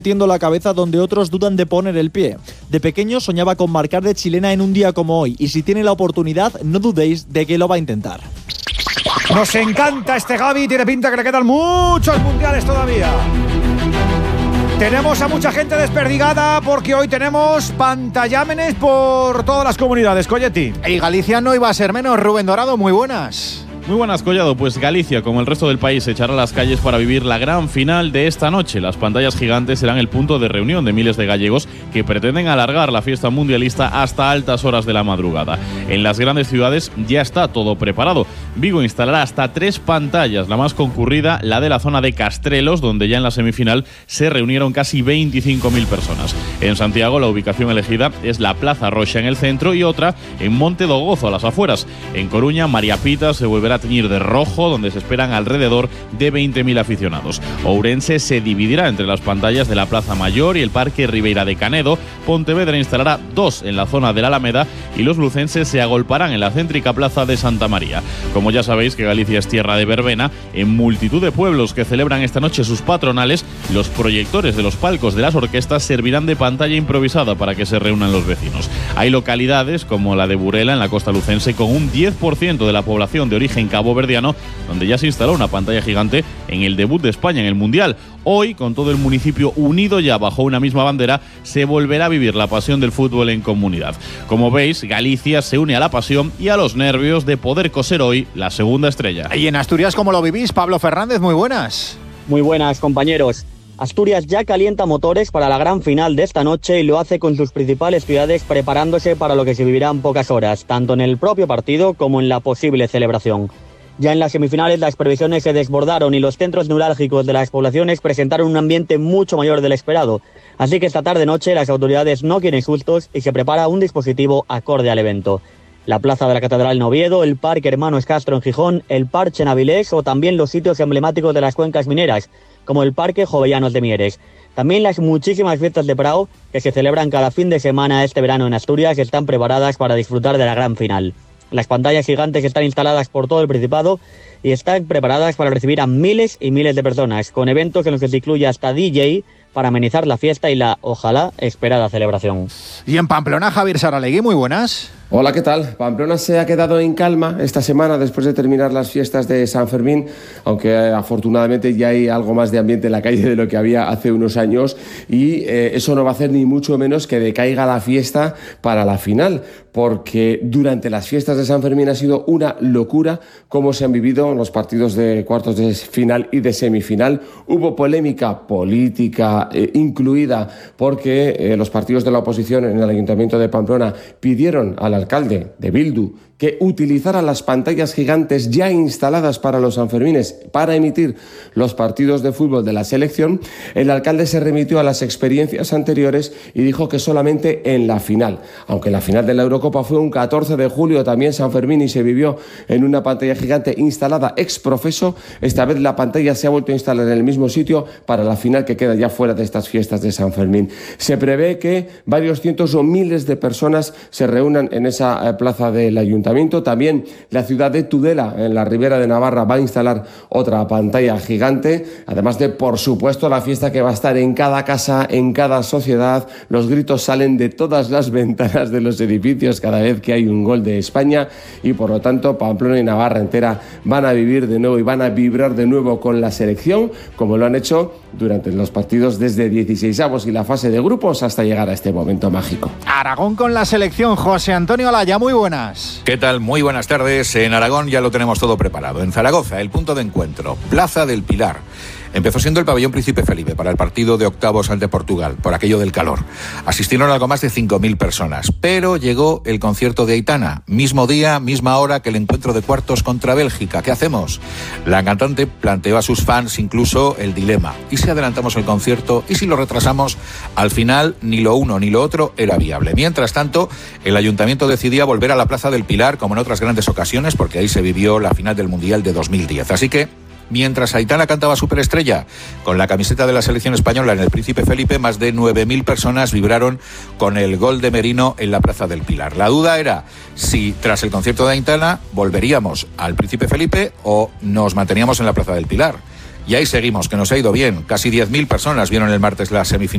metiendo la cabeza donde otros dudan de poner el pie. De pequeño soñaba con marcar de chilena en un día como hoy, y si tiene la oportunidad, no dudéis de que lo va a intentar. Nos encanta este Gavi, tiene pinta que le quedan muchos mundiales todavía. Tenemos a mucha gente desperdigada porque hoy tenemos pantallámenes por todas las comunidades. Colletti. Y Galicia no iba a ser menos. Rubén Dorado, muy buenas. Muy buenas, Collado. Pues Galicia, como el resto del país, se echará a las calles para vivir la gran final de esta noche. Las pantallas gigantes serán el punto de reunión de miles de gallegos que pretenden alargar la fiesta mundialista hasta altas horas de la madrugada. En las grandes ciudades ya está todo preparado. Vigo instalará hasta 3 pantallas, la más concurrida, la de la zona de Castrelos, donde ya en la semifinal se reunieron casi 25.000 personas. En Santiago, la ubicación elegida es la Plaza Roxa en el centro y otra en Monte do Gozo, a las afueras. En Coruña, María Pita se volverá a teñir de rojo, donde se esperan alrededor de 20.000 aficionados. Ourense se dividirá entre las pantallas de la Plaza Mayor y el Parque Ribeira de Canedo. Pontevedra instalará 2 en la zona de la Alameda y los lucenses se agolparán en la céntrica Plaza de Santa María. Como ya sabéis que Galicia es tierra de verbena, en multitud de pueblos que celebran esta noche sus patronales, los proyectores de los palcos de las orquestas servirán de pantalla improvisada para que se reúnan los vecinos. Hay localidades como la de Burela, en la costa lucense, con un 10% de la población de origen caboverdiano, donde ya se instaló una pantalla gigante en el debut de España en el Mundial. Hoy, con todo el municipio unido ya bajo una misma bandera, se volverá a vivir la pasión del fútbol en comunidad. Como veis, Galicia se une a la pasión y a los nervios de poder coser hoy la segunda estrella. Y en Asturias, ¿cómo lo vivís? Pablo Fernández, muy buenas. Muy buenas, compañeros. Asturias ya calienta motores para la gran final de esta noche y lo hace con sus principales ciudades preparándose para lo que se vivirá en pocas horas, tanto en el propio partido como en la posible celebración. Ya en las semifinales las previsiones se desbordaron y los centros neurálgicos de las poblaciones presentaron un ambiente mucho mayor del esperado. Así que esta tarde-noche las autoridades no quieren sustos y se prepara un dispositivo acorde al evento. La Plaza de la Catedral en Oviedo, el Parque Hermanos Castro en Gijón, el Parche en Avilés o también los sitios emblemáticos de las cuencas mineras, como el Parque Jovellanos de Mieres. También las muchísimas fiestas de Prado que se celebran cada fin de semana este verano en Asturias están preparadas para disfrutar de la gran final. Las pantallas gigantes están instaladas por todo el Principado y están preparadas para recibir a miles y miles de personas, con eventos en los que se incluye hasta DJ para amenizar la fiesta y la, ojalá, esperada celebración. Y en Pamplona, Javier Saralegui, muy buenas. Hola, ¿qué tal? Pamplona se ha quedado en calma esta semana después de terminar las fiestas de San Fermín, aunque afortunadamente ya hay algo más de ambiente en la calle de lo que había hace unos años y eso no va a hacer ni mucho menos que decaiga la fiesta para la final, porque durante las fiestas de San Fermín ha sido una locura cómo se han vivido los partidos de cuartos de final y de semifinal. Hubo polémica política incluida porque los partidos de la oposición en el Ayuntamiento de Pamplona pidieron al alcalde de Bildu que utilizara las pantallas gigantes ya instaladas para los Sanfermines para emitir los partidos de fútbol de la selección. El alcalde se remitió a las experiencias anteriores y dijo que solamente en la final, aunque la final de la Eurocopa fue un 14 de julio también San Fermín y se vivió en una pantalla gigante instalada ex profeso, esta vez la pantalla se ha vuelto a instalar en el mismo sitio para la final que queda ya fuera de estas fiestas de San Fermín. Se prevé que varios cientos o miles de personas se reúnan en esa plaza del ayuntamiento. También la ciudad de Tudela, en la Ribera de Navarra, va a instalar otra pantalla gigante, además de, por supuesto, la fiesta que va a estar en cada casa, en cada sociedad. Los gritos salen de todas las ventanas de los edificios cada vez que hay un gol de España y, por lo tanto, Pamplona y Navarra entera van a vivir de nuevo y van a vibrar de nuevo con la selección, como lo han hecho durante los partidos desde 16avos y la fase de grupos hasta llegar a este momento mágico. Aragón con la selección, José Antonio Alaya, muy buenas. ¿Qué tal? Muy buenas tardes. En Aragón ya lo tenemos todo preparado. En Zaragoza, el punto de encuentro, Plaza del Pilar. Empezó siendo el pabellón Príncipe Felipe para el partido de octavos ante Portugal, por aquello del calor. Asistieron algo más de 5.000 personas, pero llegó el concierto de Aitana, mismo día, misma hora que el encuentro de cuartos contra Bélgica. ¿Qué hacemos? La cantante planteó a sus fans incluso el dilema. ¿Y si adelantamos el concierto? ¿Y si lo retrasamos? Al final, ni lo uno ni lo otro era viable. Mientras tanto, el ayuntamiento decidía volver a la Plaza del Pilar, como en otras grandes ocasiones, porque ahí se vivió la final del Mundial de 2010. Así que, mientras Aitana cantaba Superestrella con la camiseta de la selección española en el Príncipe Felipe, más de 9.000 personas vibraron con el gol de Merino en la Plaza del Pilar. La duda era si tras el concierto de Aitana volveríamos al Príncipe Felipe o nos manteníamos en la Plaza del Pilar. Y ahí seguimos, que nos ha ido bien. Casi 10.000 personas vieron el martes la semifinal